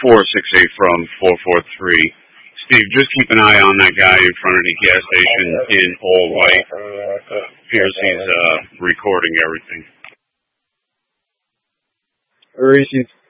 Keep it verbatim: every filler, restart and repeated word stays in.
four six eight from four four three. Steve, just keep an eye on that guy in front of the gas station in all white. Appears he's uh, recording everything. Where is he?